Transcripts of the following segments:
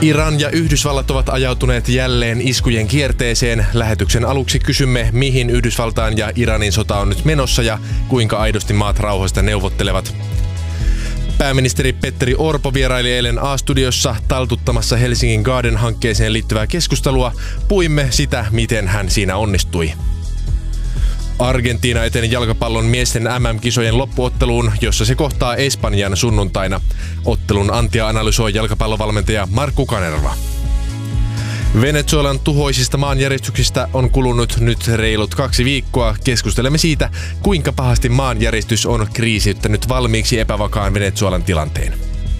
Iran ja Yhdysvallat ovat ajautuneet jälleen iskujen kierteeseen. Lähetyksen aluksi kysymme, mihin Yhdysvaltain ja Iranin sota on nyt menossa ja kuinka aidosti maat rauhasta neuvottelevat. Pääministeri Petteri Orpo vieraili eilen A-studiossa taltuttamassa Helsingin Garden-hankkeeseen liittyvää keskustelua. Puimme sitä, miten hän siinä onnistui. Argentiina eteni jalkapallon miesten MM-kisojen loppuotteluun, jossa se kohtaa Espanjan sunnuntaina. Ottelun antia analysoi jalkapallovalmentaja Markku Kanerva. Venezuelan tuhoisista maanjäristyksistä on kulunut nyt reilut 2 viikkoa. Keskustelemme siitä, kuinka pahasti maanjäristys on kriisiyttänyt valmiiksi epävakaan Venezuelan tilanteen.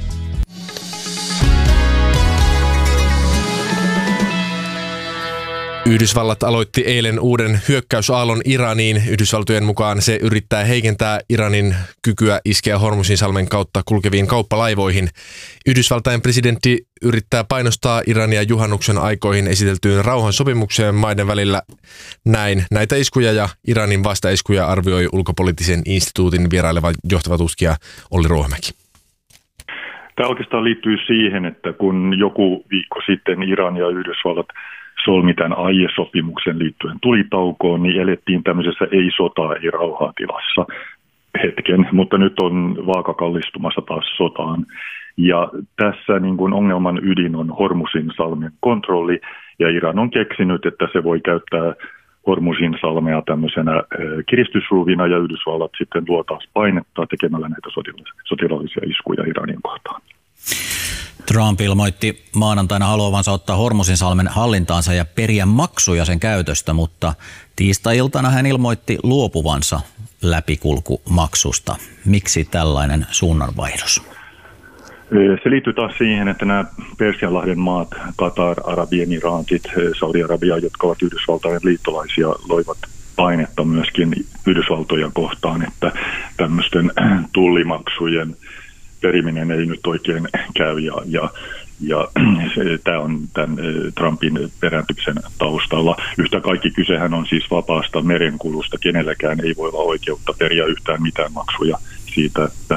Yhdysvallat aloitti eilen uuden hyökkäysaallon Iraniin. Yhdysvaltojen mukaan se yrittää heikentää Iranin kykyä iskeä Hormuzinsalmen kautta kulkeviin kauppalaivoihin. Yhdysvaltain presidentti yrittää painostaa Irania juhannuksen aikoihin esiteltyyn rauhansopimukseen maiden välillä. Näin näitä iskuja ja Iranin vastaiskuja arvioi ulkopoliittisen instituutin vieraileva johtava tutkija Olli Ruohomäki. Tämä oikeastaan liittyy siihen, että kun joku viikko sitten Iran ja Yhdysvallat solmi tämän aiesopimuksen liittyen tulitaukoon, niin elettiin tämmöisessä ei sotaa, ei rauhaa tilassa hetken, mutta nyt on vaaka kallistumassa taas sotaan. Ja tässä niin kuin ongelman ydin on Hormuzinsalmen kontrolli, ja Iran on keksinyt, että se voi käyttää Hormuzinsalmea tämmöisenä kiristysruuvina, ja Yhdysvallat sitten luo taas painetta tekemällä näitä sotilaallisia iskuja Iranin kohtaan. Trump ilmoitti maanantaina haluavansa ottaa Hormuzinsalmen hallintaansa ja periä maksuja sen käytöstä, mutta tiistai-iltana hän ilmoitti luopuvansa läpikulkumaksusta. Miksi tällainen suunnanvaihdos? Se liittyy taas siihen, että nämä Persianlahden maat, Katar, Arabiemiraatit, Saudi-Arabia, jotka ovat Yhdysvaltain liittolaisia, loivat painetta myöskin Yhdysvaltoja kohtaan, että tämmöisten tullimaksujen periminen ei nyt oikein käy ja tämä on tämän Trumpin perääntymisen taustalla. Yhtä kaikki kysehän on siis vapaasta merenkulusta. Kenelläkään ei voi olla oikeutta periä yhtään mitään maksuja siitä, että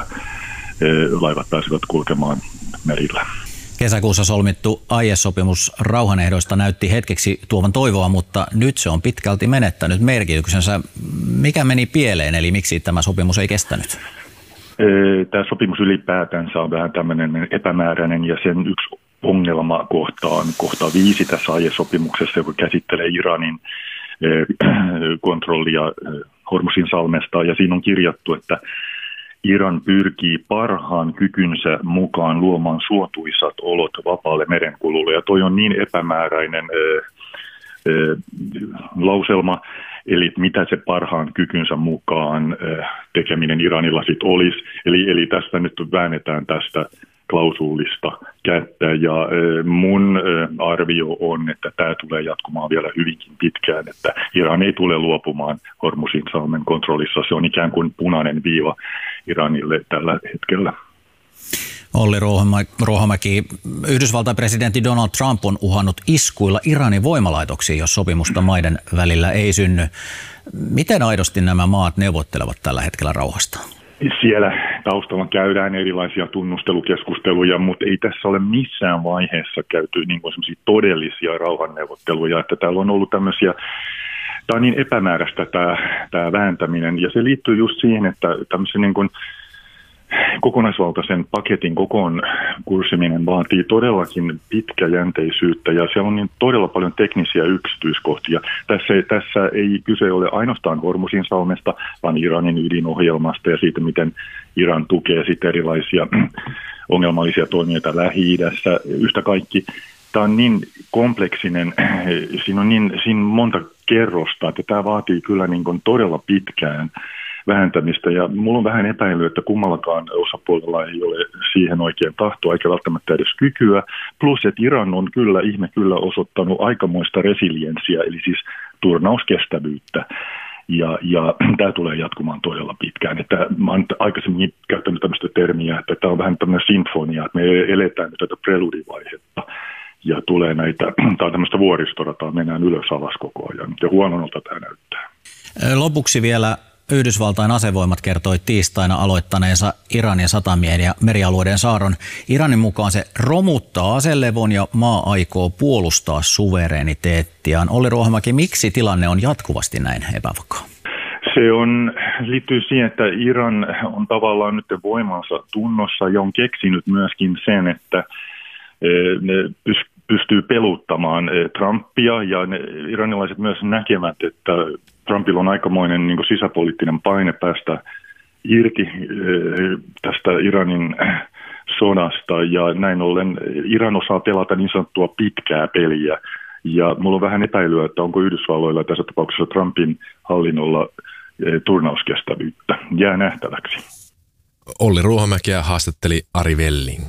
laivat pääsevät kulkemaan merillä. Kesäkuussa solmittu aiesopimus rauhanehdoista näytti hetkeksi tuovan toivoa, mutta nyt se on pitkälti menettänyt merkityksensä. Mikä meni pieleen, eli miksi tämä sopimus ei kestänyt? Tämä sopimus ylipäätänsä on vähän tämmöinen epämääräinen, ja sen yksi ongelma kohtaa 5 tässä aiesopimuksessa, joka käsittelee Iranin kontrollia Hormuzinsalmesta, ja siinä on kirjattu, että Iran pyrkii parhaan kykynsä mukaan luomaan suotuisat olot vapaalle merenkululle, ja toi on niin epämääräinen lauselma, eli mitä se parhaan kykynsä mukaan tekeminen Iranilla sitten olisi. Eli tästä nyt väännetään tästä klausuulista kättä, ja mun arvio on, että tämä tulee jatkumaan vielä hyvinkin pitkään, että Iran ei tule luopumaan Hormuzinsalmen kontrollissa. Se on ikään kuin punainen viiva Iranille tällä hetkellä. Olli Ruohomäki, Yhdysvaltain presidentti Donald Trump on uhannut iskuilla Iranin voimalaitoksiin, jos sopimusta maiden välillä ei synny. Miten aidosti nämä maat neuvottelevat tällä hetkellä rauhasta? Siellä taustalla käydään erilaisia tunnustelukeskusteluja, mutta ei tässä ole missään vaiheessa käyty niin kuin semmoisia todellisia rauhanneuvotteluja, että täällä on ollut tämmöisiä. Tämä on niin epämääräistä tämä vääntäminen, ja se liittyy just siihen, että tämmöisen niin kuin kokonaisvaltaisen paketin kokoon kurssiminen vaatii todellakin pitkäjänteisyyttä, ja siellä on niin todella paljon teknisiä yksityiskohtia. Tässä ei kyse ole ainoastaan Hormuzinsalmesta, vaan Iranin ydinohjelmasta ja siitä, miten Iran tukee sitten erilaisia ongelmallisia toimijoita Lähi-idässä. Yhtä kaikki, tämä on niin kompleksinen, siinä monta kerrosta, että tämä vaatii kyllä niin kuin todella pitkään vähentämistä, ja mulla on vähän epäily, että kummallakaan osapuolella ei ole siihen oikein tahtoa eikä välttämättä edes kykyä, plus että Iran on ihme kyllä osoittanut aikamoista resilienssiä, eli siis turnauskestävyyttä, ja tämä tulee jatkumaan todella pitkään. Että mä oon aikaisemmin käyttänyt tämmöistä termiä, että tämä on vähän tämmöinen sinfonia, että me eletään nyt tätä preludivaihetta, ja tulee tämä on tämmöistä vuoristorataa, mennään ylös alas koko ajan, ja huonolta tämä näyttää. Lopuksi vielä Yhdysvaltain asevoimat kertoi tiistaina aloittaneensa Iranin satamien ja merialueiden saarron. Iranin mukaan se romuttaa aselevon ja maa aikoo puolustaa suvereniteettiaan. Olli Ruohomäki, miksi tilanne on jatkuvasti näin epävakaa? Liittyy siihen, että Iran on tavallaan nyt voimansa tunnossa ja on keksinyt myöskin sen, että ne pystyy peluttamaan Trumpia ja iranilaiset myös näkevät, että Trumpilla on aikamoinen niin kuin sisäpoliittinen paine päästä irti tästä Iranin sodasta ja näin ollen Iran osaa pelata niin sanottua pitkää peliä. Ja mulla on vähän epäilyä, että onko Yhdysvalloilla tässä tapauksessa Trumpin hallinnolla turnauskestävyyttä. Jää nähtäväksi. Olli Ruohomäkiä haastatteli Ari Welling.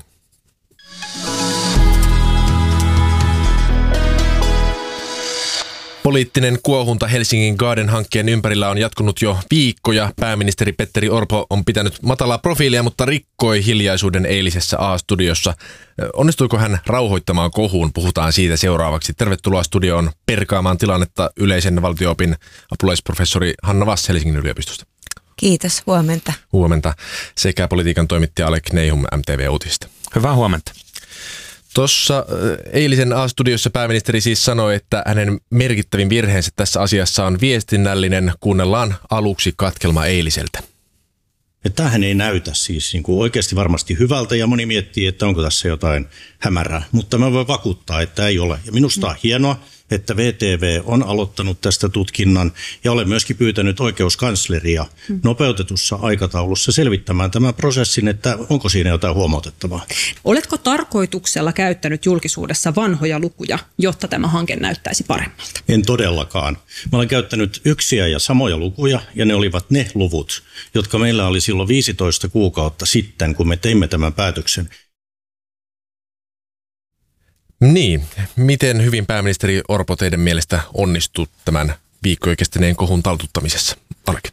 Poliittinen kuohunta Helsingin Garden-hankkeen ympärillä on jatkunut jo viikkoja. Pääministeri Petteri Orpo on pitänyt matalaa profiilia, mutta rikkoi hiljaisuuden eilisessä A-studiossa. Onnistuiko hän rauhoittamaan kohuun? Puhutaan siitä seuraavaksi. Tervetuloa studioon perkaamaan tilannetta yleisen valtio-opin apulaisprofessori Hanna Vass Helsingin yliopistosta. Kiitos, huomenta. Huomenta. Sekä politiikan toimittaja Alek Neihum MTV-uutisista. Hyvää huomenta. Tuossa eilisen A-studiossa pääministeri siis sanoi, että hänen merkittävin virheensä tässä asiassa on viestinnällinen. Kuunnellaan aluksi katkelma eiliseltä. Tämähän ei näytä siis niin kuin oikeasti varmasti hyvältä ja moni miettii, että onko tässä jotain hämärää. Mutta mä voin vakuuttaa, että ei ole. Ja minusta on hienoa, että VTV on aloittanut tästä tutkinnan ja olen myöskin pyytänyt oikeuskansleria nopeutetussa aikataulussa selvittämään tämän prosessin, että onko siinä jotain huomautettavaa. Oletko tarkoituksella käyttänyt julkisuudessa vanhoja lukuja, jotta tämä hanke näyttäisi paremmalta? En todellakaan. Mä olen käyttänyt yksiä ja samoja lukuja ja ne olivat ne luvut, jotka meillä oli silloin 15 kuukautta sitten, kun me teimme tämän päätöksen. Niin, miten hyvin pääministeri Orpo teidän mielestä onnistui tämän viikkoja kestäneen kohun taltuttamisessa? Alek.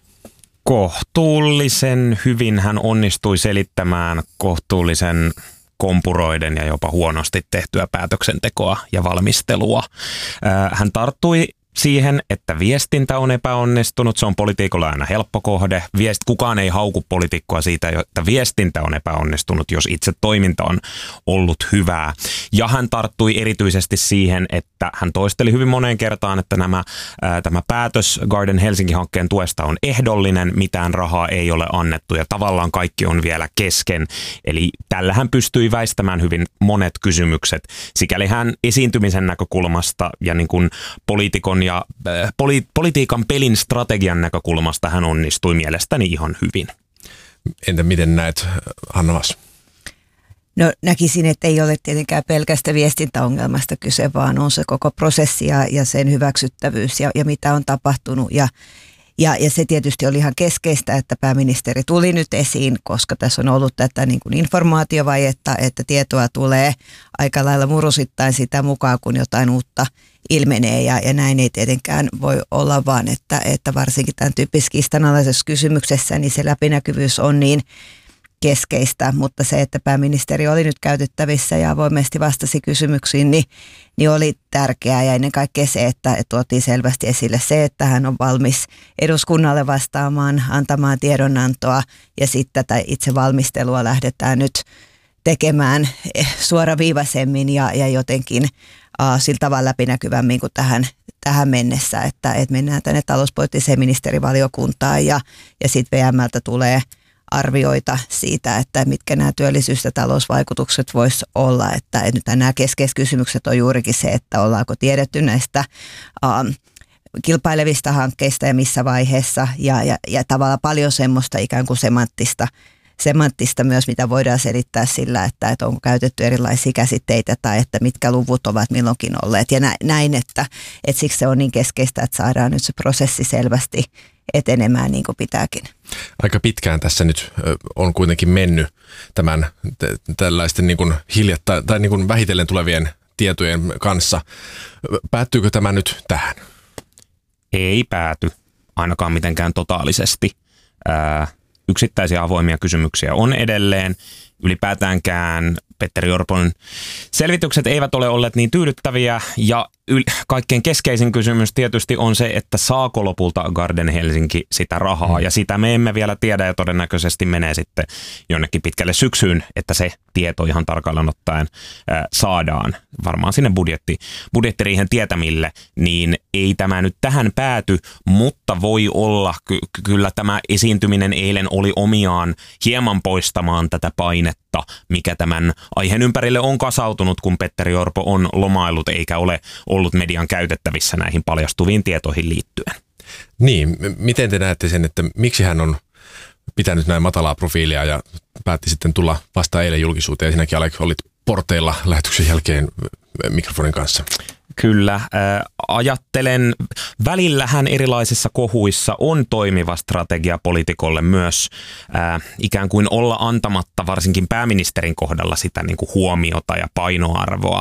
Kohtuullisen hyvin hän onnistui selittämään kohtuullisen kompuroiden ja jopa huonosti tehtyä päätöksentekoa ja valmistelua. Hän tarttui siihen, että viestintä on epäonnistunut. Se on poliitikolla aina helppo kohde. Kukaan ei hauku poliitikkoa siitä, että viestintä on epäonnistunut, jos itse toiminta on ollut hyvää. Ja hän tarttui erityisesti siihen, että hän toisteli hyvin moneen kertaan, että tämä päätös Garden Helsinki-hankkeen tuesta on ehdollinen, mitään rahaa ei ole annettu ja tavallaan kaikki on vielä kesken. Eli tällä hän pystyi väistämään hyvin monet kysymykset. Sikäli hän esiintymisen näkökulmasta ja niin kuin poliitikon ja politiikan pelin strategian näkökulmasta hän onnistui mielestäni ihan hyvin. Entä miten näet, Hanna Vass? No näkisin, että ei ole tietenkään pelkästä viestintäongelmasta kyse, vaan on se koko prosessi ja sen hyväksyttävyys ja mitä on tapahtunut. Ja se tietysti oli ihan keskeistä, että pääministeri tuli nyt esiin, koska tässä on ollut tätä niin kuin informaatiovajetta, että tietoa tulee aika lailla murusittain sitä mukaan, kun jotain uutta ilmenee ja näin ei tietenkään voi olla, vaan että varsinkin tämän tyyppisessä kiistanalaisessa kysymyksessä niin se läpinäkyvyys on niin keskeistä, mutta se, että pääministeri oli nyt käytettävissä ja avoimesti vastasi kysymyksiin, niin oli tärkeää ja ennen kaikkea se, että tuotiin selvästi esille se, että hän on valmis eduskunnalle vastaamaan, antamaan tiedonantoa ja sitten tätä itse valmistelua lähdetään nyt tekemään suoraviivaisemmin ja jotenkin sillä tavalla läpinäkyvämmin kuin tähän mennessä, että mennään tänne talouspoliittiseen ministerivaliokuntaan ja sitten VM:ltä tulee arvioita siitä, että mitkä nämä työllisyys- ja talousvaikutukset voisi olla, että nyt nämä keskeiset kysymykset on juurikin se, että ollaanko tiedetty näistä kilpailevista hankkeista ja missä vaiheessa ja tavallaan paljon semmoista ikään kuin semanttista myös, mitä voidaan selittää sillä, että onko käytetty erilaisia käsitteitä tai että mitkä luvut ovat milloinkin olleet ja näin, että siksi se on niin keskeistä, että saadaan nyt se prosessi selvästi etenemään niin kuin pitääkin. Aika pitkään tässä nyt on kuitenkin mennyt tämän tällaisten niin kuin hiljattain tai niin kuin vähitellen tulevien tietojen kanssa. Päättyykö tämä nyt tähän? Ei pääty, ainakaan mitenkään totaalisesti. Yksittäisiä avoimia kysymyksiä on edelleen. Ylipäätäänkään Petteri Orpon selvitykset eivät ole olleet niin tyydyttäviä ja kaikkein keskeisin kysymys tietysti on se, että saako lopulta Garden Helsinki sitä rahaa, ja sitä me emme vielä tiedä, ja todennäköisesti menee sitten jonnekin pitkälle syksyyn, että se tieto ihan tarkalleen ottaen saadaan varmaan sinne budjettiriihen tietämille, niin ei tämä nyt tähän pääty, mutta voi olla, kyllä tämä esiintyminen eilen oli omiaan hieman poistamaan tätä painetta, mikä tämän aiheen ympärille on kasautunut, kun Petteri Orpo on lomaillut eikä ole ollut median käytettävissä näihin paljastuviin tietoihin liittyen. Niin, miten te näette sen, että miksi hän on pitänyt näin matalaa profiilia ja päätti sitten tulla vasta eilen julkisuuteen, ja sinäkin Alek olit porteilla lähetyksen jälkeen mikrofonin kanssa? Kyllä, ajattelen, välillähän erilaisissa kohuissa on toimiva strategia poliitikolle myös ikään kuin olla antamatta varsinkin pääministerin kohdalla sitä niin kuin huomiota ja painoarvoa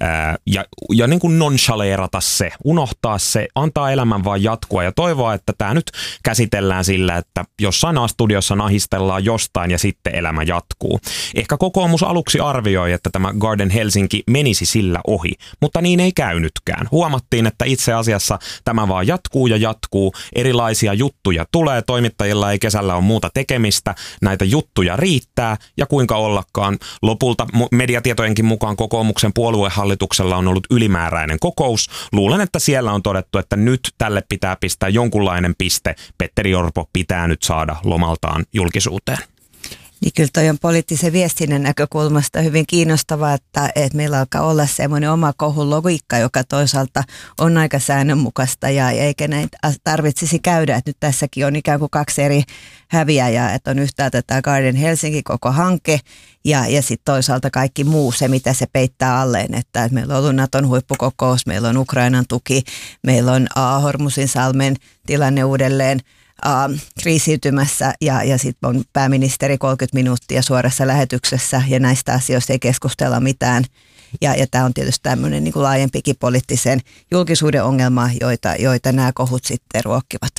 ja niin kuin nonchaleerata se, unohtaa se, antaa elämän vaan jatkua ja toivoa, että tämä nyt käsitellään sillä, että jossain A-studiossa nahistellaan jostain ja sitten elämä jatkuu. Ehkä kokoomus aluksi arvioi, että tämä Garden Helsinki menisi sillä ohi, mutta niin ei käynytkään. Huomattiin, että itse asiassa tämä vaan jatkuu ja jatkuu. Erilaisia juttuja tulee, toimittajilla ei kesällä ole muuta tekemistä, näitä juttuja riittää ja kuinka ollakaan. Lopulta mediatietojenkin mukaan kokoomuksen puoluehallituksella on ollut ylimääräinen kokous. Luulen, että siellä on todettu, että nyt tälle pitää pistää jonkunlainen piste. Petteri Orpo pitää nyt saada lomaltaan julkisuuteen. Niin kyllä toi on poliittisen viestinnän näkökulmasta hyvin kiinnostavaa, että meillä alkaa olla semmoinen oma kohun logiikka, joka toisaalta on aika säännönmukaista ja eikä näin tarvitsisi käydä, että nyt tässäkin on ikään kuin kaksi eri häviäjää, että on yhtäältä tämä Garden Helsinki koko hanke ja sitten toisaalta kaikki muu se, mitä se peittää alleen, että meillä on ollut Naton huippukokous, meillä on Ukrainan tuki, meillä on Hormuzinsalmen tilanne uudelleen kriisiytymässä ja sitten on pääministeri 30 minuuttia suorassa lähetyksessä ja näistä asioista ei keskustella mitään. Ja tämä on tietysti tämmöinen niin kuin laajempikin poliittisen julkisuuden ongelma, joita nämä kohut sitten ruokkivat.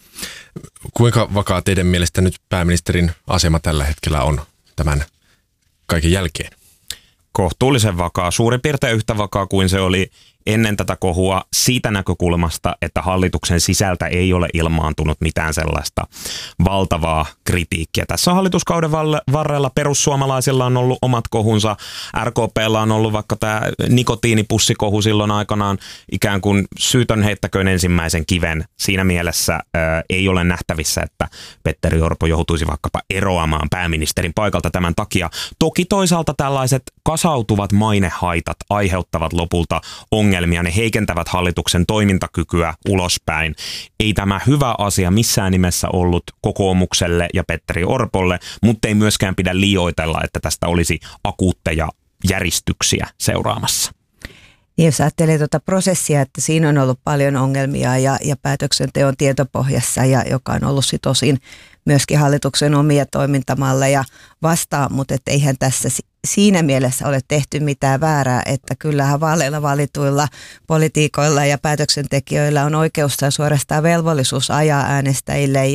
Kuinka vakaa teidän mielestä nyt pääministerin asema tällä hetkellä on tämän kaiken jälkeen? Kohtuullisen vakaa, suurin piirtein yhtä vakaa kuin se oli ennen tätä kohua siitä näkökulmasta, että hallituksen sisältä ei ole ilmaantunut mitään sellaista valtavaa kritiikkiä. Tässä hallituskauden varrella perussuomalaisilla on ollut omat kohunsa, RKP:llä on ollut vaikka tämä nikotiinipussikohu silloin aikanaan ikään kuin syytön heittäköön ensimmäisen kiven. Siinä mielessä ei ole nähtävissä, että Petteri Orpo joutuisi vaikkapa eroamaan pääministerin paikalta tämän takia. Toki toisaalta tällaiset kasautuvat mainehaitat aiheuttavat lopulta ongelmia, ne heikentävät hallituksen toimintakykyä ulospäin. Ei tämä hyvä asia missään nimessä ollut kokoomukselle ja Petteri Orpolle, mutta ei myöskään pidä liioitella, että tästä olisi akuutteja järistyksiä seuraamassa. Jos ajattelee tuota prosessia, että siinä on ollut paljon ongelmia ja päätöksenteon tietopohjassa, joka on ollut sit osin myöskin hallituksen omia toimintamalleja vastaan, mutta eihän tässä siinä mielessä ole tehty mitään väärää, että kyllähän vaaleilla valituilla politiikoilla ja päätöksentekijöillä on oikeus tai suorastaan velvollisuus ajaa äänestäjille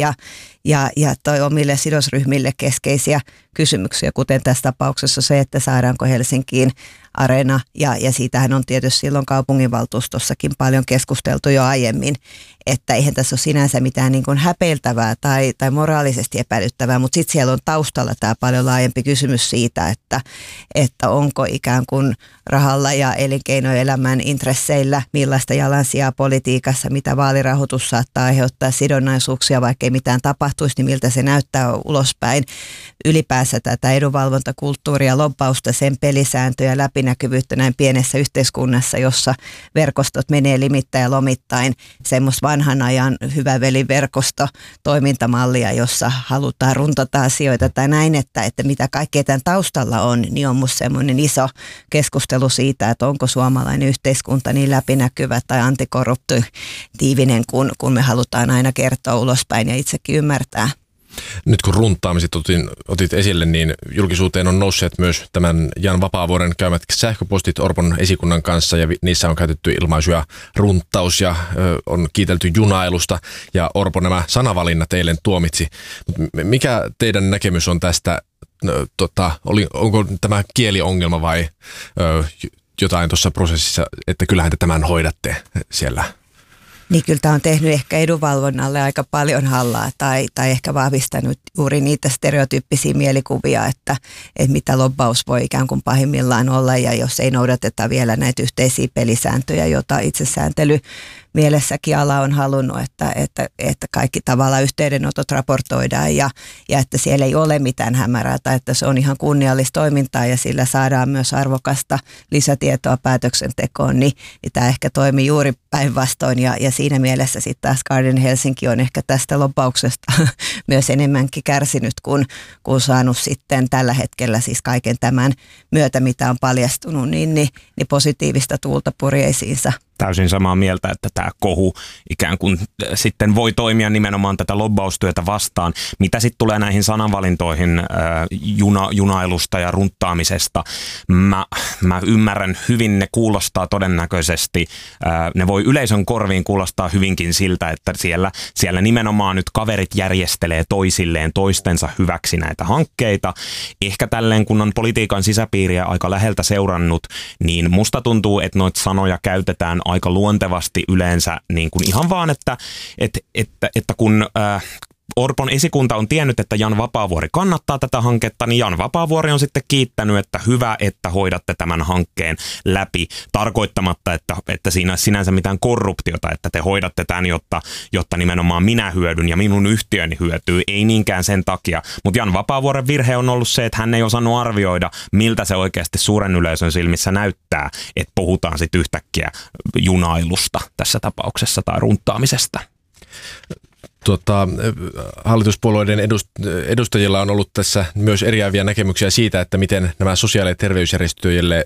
ja omille sidosryhmille keskeisiä kysymyksiä, kuten tässä tapauksessa se, että saadaanko Helsinkiin areena ja siitähän on tietysti silloin kaupunginvaltuustossakin paljon keskusteltu jo aiemmin, että eihän tässä ole sinänsä mitään niin kuin häpeiltävää tai moraalisesti epäilyttävää, mutta sitten siellä on taustalla tämä paljon laajempi kysymys siitä, että onko ikään kuin rahalla ja elinkeinoelämän intresseillä, millaista jalansijaa politiikassa, mitä vaalirahoitus saattaa aiheuttaa sidonnaisuuksia, vaikka ei mitään tapahtuisi, niin miltä se näyttää ulospäin. Ylipäänsä tätä edunvalvontakulttuuria, lobbausta, sen pelisääntöjä, läpinäkyvyyttä näin pienessä yhteiskunnassa, jossa verkostot menee limittäin ja lomittain, semmoista vanhan ajan hyvä veliverkosto toimintamallia, jossa halutaan runtata asioita tai näin, että mitä kaikkea tämän taustalla on, niin on musta semmoinen iso keskustelu siitä, että onko suomalainen yhteiskunta niin läpinäkyvä tai antikorruptiivinen, kun me halutaan aina kertoa ulospäin ja itsekin ymmärtää. Nyt kun runtaamiset otit esille, niin julkisuuteen on nousseet myös tämän Jan Vapaavuoren käymät sähköpostit Orpon esikunnan kanssa ja niissä on käytetty ilmaisuja runttaus ja on kiitelty junailusta ja Orpo nämä sanavalinnat eilen tuomitsi. Mikä teidän näkemys on tästä, onko tämä kieliongelma vai jotain tuossa prosessissa, että kyllähän te tämän hoidatte siellä? Niin kyllä tämä on tehnyt ehkä edunvalvonnalle aika paljon hallaa tai ehkä vahvistanut juuri niitä stereotyyppisiä mielikuvia, että mitä lobbaus voi ikään kuin pahimmillaan olla ja jos ei noudateta vielä näitä yhteisiä pelisääntöjä, joita itsesääntely mielessäkin ala on halunnut, että kaikki tavallaan yhteydenotot raportoidaan ja että siellä ei ole mitään hämärää tai että se on ihan kunniallista toimintaa ja sillä saadaan myös arvokasta lisätietoa päätöksentekoon, niin tämä ehkä toimii juuri päinvastoin ja siinä mielessä sitten taas Guardian Helsinki on ehkä tästä lobbauksesta myös enemmänkin kärsinyt kuin saanut sitten tällä hetkellä siis kaiken tämän myötä, mitä on paljastunut, niin positiivista tuulta purjeisiinsa. Täysin samaa mieltä, että tämä kohu ikään kuin sitten voi toimia nimenomaan tätä lobbaustyötä vastaan. Mitä sitten tulee näihin sananvalintoihin junailusta ja runttaamisesta, mä ymmärrän hyvin, ne kuulostaa todennäköisesti, ne voi yleisön korviin kuulostaa hyvinkin siltä, että siellä nimenomaan nyt kaverit järjestelee toisilleen toistensa hyväksi näitä hankkeita. Ehkä tälleen, kun on politiikan sisäpiiriä aika läheltä seurannut, niin musta tuntuu, että noita sanoja käytetään aika luontevasti yleensä niin kuin ihan vaan, että kun Orpon esikunta on tiennyt, että Jan Vapaavuori kannattaa tätä hanketta, niin Jan Vapaavuori on sitten kiittänyt, että hyvä, että hoidatte tämän hankkeen läpi, tarkoittamatta, että siinä sinänsä mitään korruptiota, että te hoidatte tämän, jotta nimenomaan minä hyödyn ja minun yhtiöni hyötyy, ei niinkään sen takia. Mutta Jan Vapaavuoren virhe on ollut se, että hän ei osannut arvioida, miltä se oikeasti suuren yleisön silmissä näyttää, että puhutaan sitten yhtäkkiä junailusta tässä tapauksessa tai runttaamisesta. Hallituspuolueiden edustajilla on ollut tässä myös eriäviä näkemyksiä siitä, että miten nämä sosiaali- ja terveysjärjestöille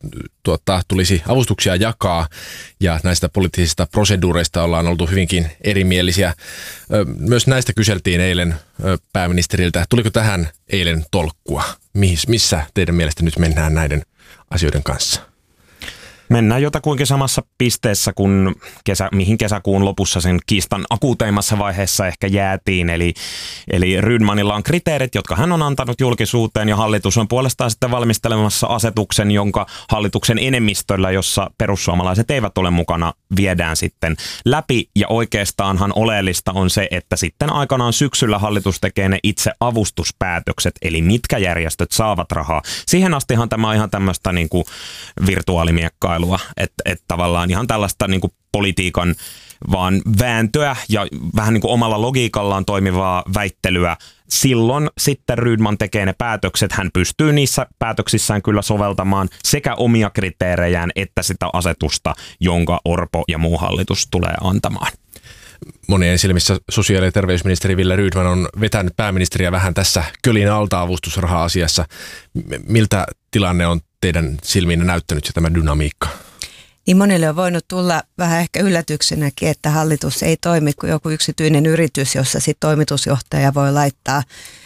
tulisi avustuksia jakaa, ja näistä poliittisista proseduureista ollaan oltu hyvinkin erimielisiä. Myös näistä kyseltiin eilen pääministeriltä. Tuliko tähän eilen tolkkua? Missä teidän mielestä nyt mennään näiden asioiden kanssa? Mennään jotakuinkin samassa pisteessä kuin mihin kesäkuun lopussa sen kiistan akuuteimmassa vaiheessa ehkä jäätiin. Eli Rydmanilla on kriteerit, jotka hän on antanut julkisuuteen, ja hallitus on puolestaan sitten valmistelemassa asetuksen, jonka hallituksen enemmistöllä, jossa perussuomalaiset eivät ole mukana, viedään sitten läpi. Ja oikeastaanhan oleellista on se, että sitten aikanaan syksyllä hallitus tekee ne itse avustuspäätökset, eli mitkä järjestöt saavat rahaa. Siihen astihan tämä on ihan tämmöistä niin kuin virtuaalimiekkaa. Että tavallaan ihan tällaista niin kuin politiikan vaan vääntöä ja vähän niin kuin omalla logiikallaan toimivaa väittelyä. Silloin sitten Rydman tekee ne päätökset. Hän pystyy niissä päätöksissään kyllä soveltamaan sekä omia kriteerejään että sitä asetusta, jonka Orpo ja muu hallitus tulee antamaan. Monien silmissä sosiaali- ja terveysministeri Wille Rydman on vetänyt pääministeriä vähän tässä kölin alta avustusraha-asiassa. Miltä tilanne on teidän silmiinne näyttänyt se tämä dynamiikka? Niin monelle on voinut tulla vähän ehkä yllätyksenäkin, että hallitus ei toimi kuin joku yksityinen yritys, jossa sitten toimitusjohtaja voi laittaa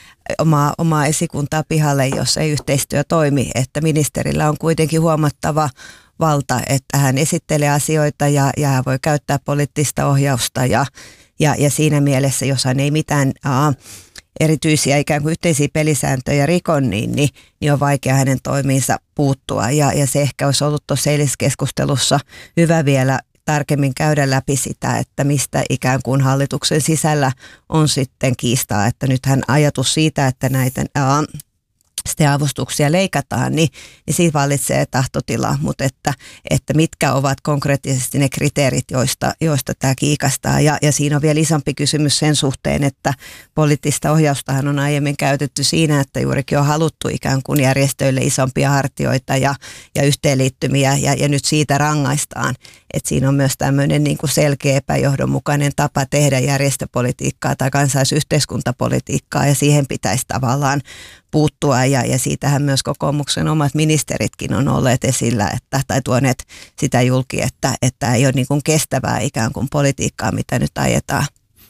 omaa esikuntaa pihalle, jos ei yhteistyö toimi. Että ministerillä on kuitenkin huomattava valta, että hän esittelee asioita ja hän voi käyttää poliittista ohjausta ja siinä mielessä, jos hän ei mitään erityisiä ikään kuin yhteisiä pelisääntöjä rikon, niin on vaikea hänen toimiinsa puuttua. Ja se ehkä olisi ollut tuossa eilisessä keskustelussa hyvä vielä tarkemmin käydä läpi sitä, että mistä ikään kuin hallituksen sisällä on sitten kiistaa. Että nythän ajatus siitä, että näitä sitten avustuksia leikataan, niin siitä vallitsee tahtotila, mutta että mitkä ovat konkreettisesti ne kriteerit, joista tämä kiikastaa. Ja siinä on vielä isompi kysymys sen suhteen, että poliittista ohjaustahan on aiemmin käytetty siinä, että juurikin on haluttu ikään kuin järjestöille isompia hartioita ja yhteenliittymiä ja nyt siitä rangaistaan. Että siinä on myös tämmöinen niin kuin selkeä epäjohdonmukainen tapa tehdä järjestöpolitiikkaa tai kansalaisyhteiskuntapolitiikkaa ja siihen pitäisi tavallaan puuttua ja siitähän myös kokoomuksen omat ministeritkin on olleet esillä tai tuoneet sitä julki, että ei ole niin kuin kestävää ikään kuin politiikkaa, mitä nyt ajetaan.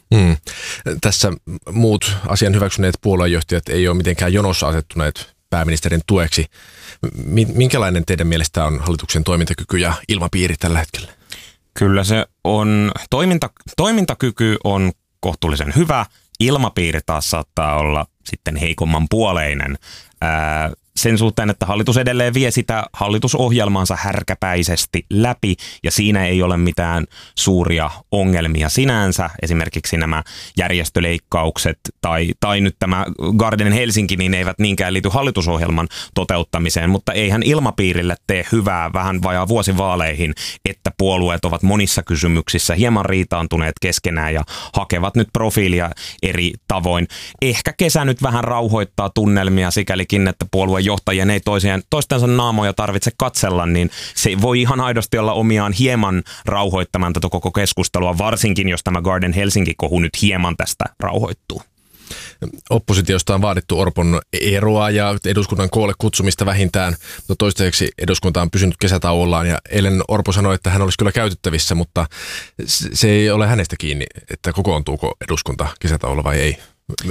Tässä muut asian hyväksyneet puoluejohtajat ei ole mitenkään jonossa asettuneet pääministerin tueksi. Minkälainen teidän mielestä on hallituksen toimintakyky ja ilmapiiri tällä hetkellä? Kyllä se on, toimintakyky on kohtuullisen hyvä, ilmapiiri taas saattaa olla sitten heikomman puoleinen. sen suhteen, että hallitus edelleen vie sitä hallitusohjelmaansa härkäpäisesti läpi ja siinä ei ole mitään suuria ongelmia sinänsä. Esimerkiksi nämä järjestöleikkaukset tai nyt tämä Garden Helsinki, niin eivät niinkään liity hallitusohjelman toteuttamiseen, mutta eihän ilmapiirille tee hyvää vähän vajaa vuosivaaleihin, että puolueet ovat monissa kysymyksissä hieman riitaantuneet keskenään ja hakevat nyt profiilia eri tavoin. Ehkä kesä nyt vähän rauhoittaa tunnelmia sikälikin, että puoluejohtajien ei toistensa naamoja tarvitse katsella, niin se voi ihan aidosti olla omiaan hieman rauhoittamaan tätä koko keskustelua, varsinkin jos tämä Garden Helsinki-kohu nyt hieman tästä rauhoittuu. Oppositiosta on vaadittu Orpon eroa ja eduskunnan koolle kutsumista vähintään, mutta toistaiseksi eduskunta on pysynyt kesätauollaan ja eilen Orpo sanoi, että hän olisi kyllä käytettävissä, mutta se ei ole hänestä kiinni, että kokoontuuko eduskunta kesätauolla vai ei.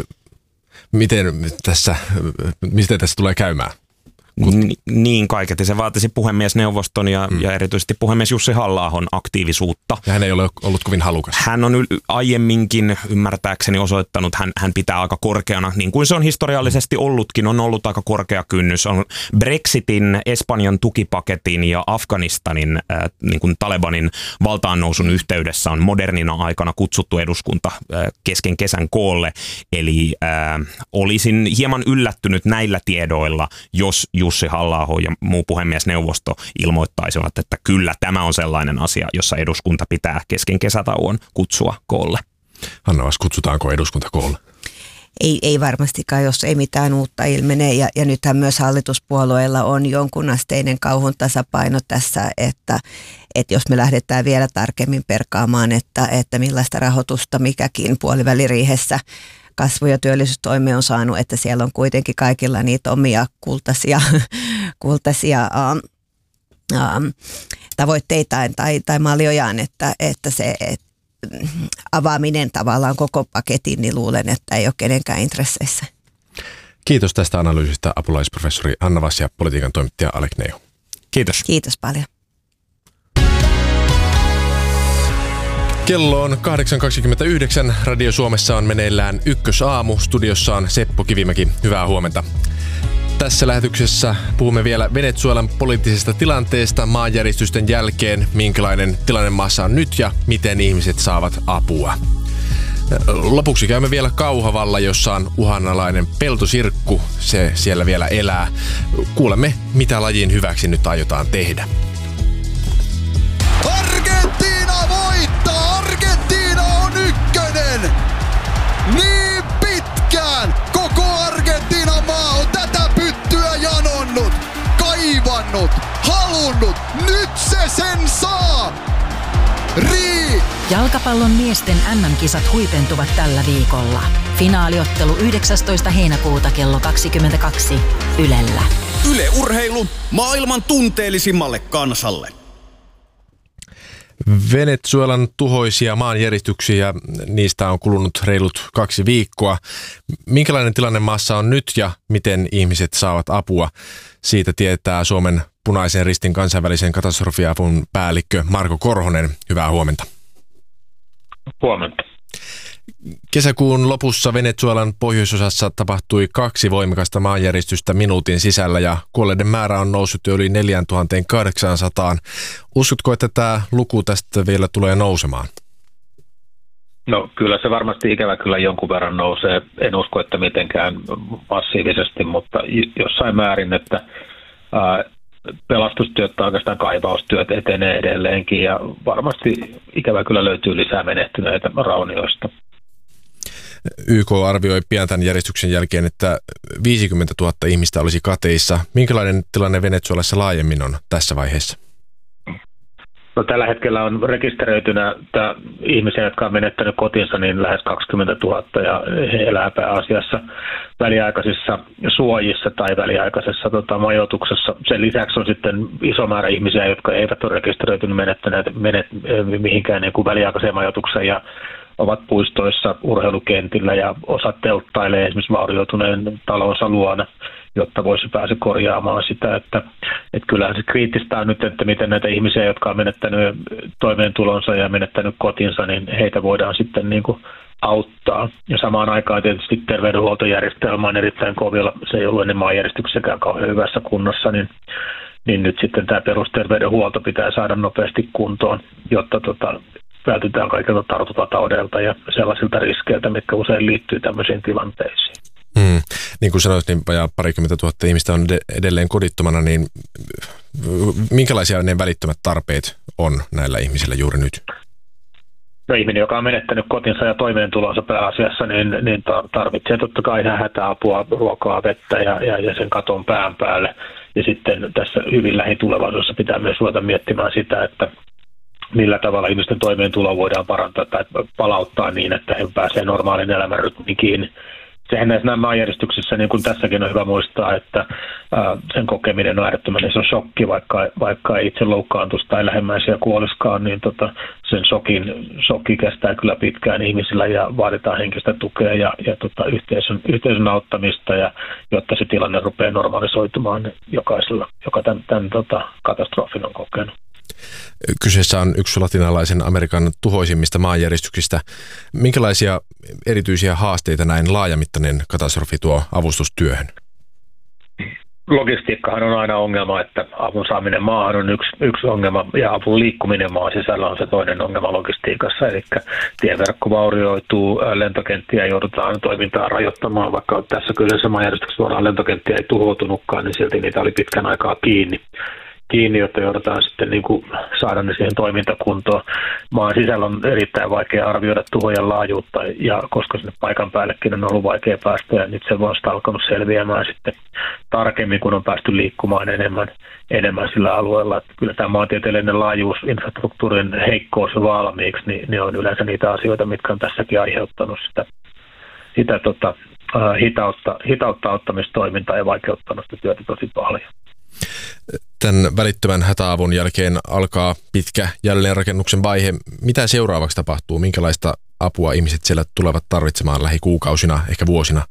Miten tässä tulee käymään? Niin kaiketi. Se vaatisi puhemiesneuvoston ja erityisesti puhemies Jussi Halla-ahon aktiivisuutta. Ja hän ei ole ollut kovin halukas. Hän on aiemminkin ymmärtääkseni osoittanut, hän pitää aika korkeana, niin kuin se on historiallisesti ollutkin, on ollut aika korkea kynnys. On Brexitin, Espanjan tukipaketin ja Afganistanin, niin kuin Talebanin valtaannousun yhteydessä on modernina aikana kutsuttu eduskunta kesken kesän koolle. Eli olisin hieman yllättynyt näillä tiedoilla, jos Jussi Halla-aho ja muu puhemiesneuvosto ilmoittaisivat, että kyllä tämä on sellainen asia, jossa eduskunta pitää kesken kesätauon kutsua koolle. Hanna-Vas, kutsutaanko eduskunta koolle? Ei varmastikaan, jos ei mitään uutta ilmene. Ja nythän myös hallituspuolueilla on jonkunasteinen kauhun tasapaino tässä, että jos me lähdetään vielä tarkemmin perkaamaan, että millaista rahoitusta mikäkin puoliväliriihessä kasvu- ja työllisyystoimi on saanut, että siellä on kuitenkin kaikilla niitä omia kultaisia tavoitteitaan tai maljojaan, että se avaaminen tavallaan koko paketin, niin luulen, että ei ole kenenkään intresseissä. Kiitos tästä analyysistä apulaisprofessori Hanna-Vas ja politiikan toimittaja Alek Neijo. Kiitos. Kiitos paljon. Kello on 8.29. Radio Suomessa on meneillään Ykkösaamu. Studiossa on Seppo Kivimäki. Hyvää huomenta. Tässä lähetyksessä puhumme vielä Venezuelan poliittisesta tilanteesta maanjäristysten jälkeen, minkälainen tilanne maassa on nyt ja miten ihmiset saavat apua. Lopuksi käymme vielä Kauhavalla, jossa on uhanalainen peltosirkku. Se siellä vielä elää. Kuulemme, mitä lajin hyväksi nyt aiotaan tehdä. Argentiina voittaa! Argentiina on ykkönen! Niin pitkään koko Argentiinan maa on tätä pyttyä janonnut, kaivannut, halunnut. Nyt se sen saa! Jalkapallon miesten MM-kisat huipentuvat tällä viikolla. Finaaliottelu 19. heinäkuuta kello 22 Ylellä. Yle Urheilu maailman tunteellisimmalle kansalle. Venezuelan tuhoisia maanjäristyksiä, niistä on kulunut reilut 2 viikkoa. Minkälainen tilanne maassa on nyt ja miten ihmiset saavat apua? Siitä tietää Suomen Punaisen Ristin kansainvälisen katastrofiavun päällikkö Marko Korhonen. Hyvää huomenta. Huomenta. Kesäkuun lopussa Venezuelan pohjoisosassa tapahtui 2 voimakasta maanjäristystä minuutin sisällä ja kuolleiden määrä on noussut jo yli 4800. Uskotko, että tämä luku tästä vielä tulee nousemaan? No kyllä se varmasti ikävä kyllä jonkun verran nousee. En usko, että mitenkään massiivisesti, mutta jossain määrin, että pelastustyöt tai oikeastaan kaivaustyöt etenee edelleenkin ja varmasti ikävä kyllä löytyy lisää menehtyneitä raunioista. YK arvioi pian tämän järjestyksen jälkeen, että 50 000 ihmistä olisi kateissa. Minkälainen tilanne Venezuelassa laajemmin on tässä vaiheessa? No, tällä hetkellä on rekisteröitynä ihmisiä, jotka on menettänyt kotinsa, niin lähes 20 000 ja he elää pääasiassa väliaikaisissa suojissa tai väliaikaisessa majoituksessa. Sen lisäksi on sitten iso määrä ihmisiä, jotka eivät ole rekisteröitynyt menettäneet mihinkään niin kuin väliaikaiseen majoitukseen ja ovat puistoissa, urheilukentillä ja osa telttailee esimerkiksi vaurioituneen talonsa luona. jotta voisi pääse korjaamaan sitä, että kyllähän se kriittistä on nyt, että miten näitä ihmisiä, jotka on menettänyt toimeentulonsa ja menettänyt kotinsa, niin heitä voidaan sitten niin kuin auttaa. Ja samaan aikaan tietysti terveydenhuoltojärjestelmä on erittäin kovilla, se ei ollut ennen maanjärjestyksessäkään kauhean hyvässä kunnossa, niin nyt sitten tämä perusterveydenhuolto pitää saada nopeasti kuntoon, jotta vältytään kaikilta tartuntataudeilta ja sellaisilta riskeiltä, mitkä usein liittyy tämmöisiin tilanteisiin. Niin kuin sanoit, niin vajaa 20 000 ihmistä on edelleen kodittomana, niin minkälaisia ne välittömät tarpeet on näillä ihmisillä juuri nyt? No ihminen, joka on menettänyt kotinsa ja toimeentulonsa pääasiassa, niin tarvitsee totta kai ihan hätäapua, ruokaa, vettä ja sen katon pään päälle. Ja sitten tässä hyvin lähitulevaisuudessa pitää myös ruveta miettimään sitä, että millä tavalla ihmisten toimeentuloa voidaan parantaa tai palauttaa niin, että he pääsevät normaalin elämän rytmiin kiinni. Sehän näissä maanjärjestyksissä, niin kuin tässäkin on hyvä muistaa, että sen kokeminen on äärettömän iso shokki, vaikka ei itse loukkaantuisi tai lähemmäisiä kuoliskaan, niin sen shokki kestää kyllä pitkään ihmisillä ja vaaditaan henkistä tukea ja yhteisön auttamista, ja jotta se tilanne rupeaa normalisoitumaan jokaisella, joka tämän katastrofin on kokenut. Kyseessä on yksi latinalaisen Amerikan tuhoisimmista maanjäristyksistä. Minkälaisia erityisiä haasteita näin laajamittainen katastrofi tuo avustustyöhön? Logistiikkahan on aina ongelma, että avun saaminen maahan on yksi ongelma ja avun liikkuminen maan sisällä on se toinen ongelma logistiikassa. Eli tieverkko vaurioituu, lentokenttiä joudutaan toimintaa rajoittamaan, vaikka tässä kyseessä maanjärjestyksessä suoraan lentokenttiä ei tuhoutunutkaan, niin silti niitä oli pitkän aikaa kiinni, jotta joudutaan sitten niin kuin saada ne siihen toimintakuntoon. Maan sisällä on erittäin vaikea arvioida tuhojen laajuutta, ja koska sinne paikan päällekin on ollut vaikea päästä, ja nyt se on vasta alkanut selviämään sitten tarkemmin, kun on päästy liikkumaan enemmän sillä alueella. Että kyllä tämä maantieteellinen laajuus, infrastruktuurin heikkous valmiiksi, niin ne on yleensä niitä asioita, mitkä on tässäkin aiheuttanut sitä hitautta auttamistoimintaa ja vaikeuttanut sitä työtä tosi paljon. Tämän välittömän hätäavun jälkeen alkaa pitkä jälleenrakennuksen vaihe. Mitä seuraavaksi tapahtuu? Minkälaista apua ihmiset siellä tulevat tarvitsemaan lähikuukausina, ehkä vuosina?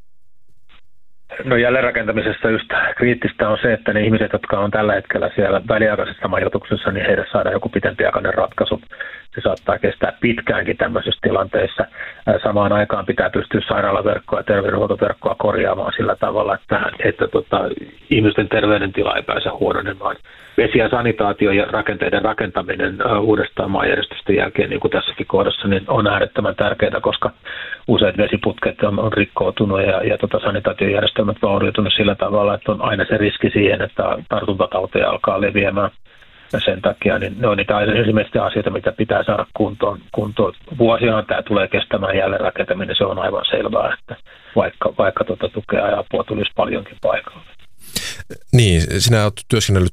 No jälleenrakentamisessa just kriittistä on se, että ne ihmiset, jotka on tällä hetkellä siellä väliaikaisessa majoituksessa, niin heille saadaan joku pitempiaikainen ratkaisu. Se saattaa kestää pitkäänkin tämmöisissä tilanteissa. Samaan aikaan pitää pystyä sairaalaverkkoa ja terveydenhuoltoverkkoa korjaamaan sillä tavalla, että ihmisten terveydentila ei pääse huononemaan. Vesi- ja sanitaatio ja rakenteiden rakentaminen uudestaan maanjärjestysten jälkeen, niin kuin tässäkin kohdassa, niin on äärettömän tärkeää, koska useat vesiputket on rikkoutunut ja sanitaatiojärjestelmät vaurioitunut sillä tavalla, että on aina se riski siihen, että tartuntatauteja alkaa leviämään. Ja sen takia niin ne on niitä ensimmäisiä asioita, mitä pitää saada kuntoon. Vuosiaan tämä tulee kestämään jälleenrakentaminen, se on aivan selvää, että vaikka tukea ja apua tulisi paljonkin paikalle. Niin, sinä olet työskennellyt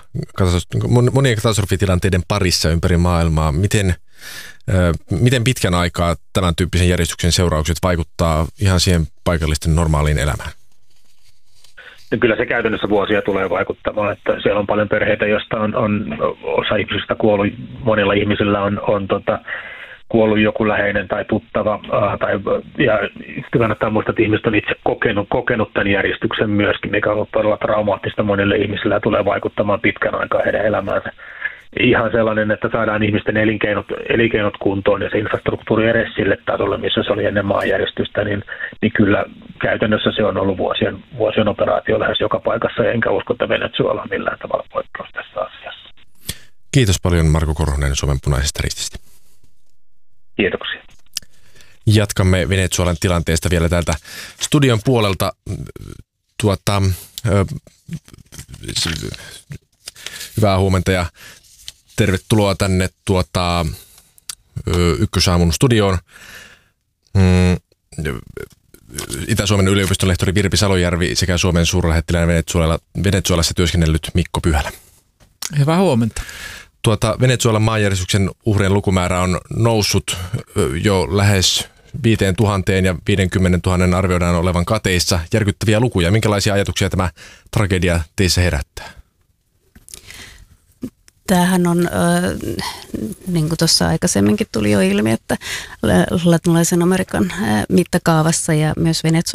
monien katastrofitilanteiden parissa ympäri maailmaa. Miten pitkän aikaa tämän tyyppisen järjestyksen seuraukset vaikuttaa ihan siihen paikallisten normaaliin elämään? Kyllä se käytännössä vuosia tulee vaikuttamaan, että siellä on paljon perheitä, joista on osa ihmisistä kuollut, monilla ihmisillä on kuollut joku läheinen tai tuttava, ja kannattaa muistaa, että ihmiset on itse kokenut tämän järjestyksen myöskin, mikä on ollut todella traumaattista monille ihmisille ja tulee vaikuttamaan pitkän aikaa heidän elämäänsä. Ihan sellainen, että saadaan ihmisten elinkeinot kuntoon ja se infrastruktuuri edes sille tasolle, missä se oli ennen maanjärjestystä, niin kyllä käytännössä se on ollut vuosien operaatio lähes joka paikassa, enkä usko, että Venezuela on millään tavalla poikkeus tässä asiassa. Kiitos paljon Marko Korhonen Suomen Punaisesta Rististä. Kiitoksia. Jatkamme Venezuelan tilanteesta vielä täältä studion puolelta. Hyvää huomenta ja tervetuloa tänne Ykkösaamun studioon. Itä-Suomen yliopiston lehtori Virpi Salojärvi sekä Suomen suurlähettilään Venezuelassa työskennellyt Mikko Pyhälä. Hyvää huomenta. Venezuelan maanjärjestyksen uhrien lukumäärä on noussut jo lähes 5,000 ja 50 000 arvioidaan olevan kateissa. Järkyttäviä lukuja. Minkälaisia ajatuksia tämä tragedia teissä herättää? Tämähän on, niin kuin tuossa aikaisemminkin tuli jo ilmi, että latinalaisen Amerikan mittakaavassa ja myös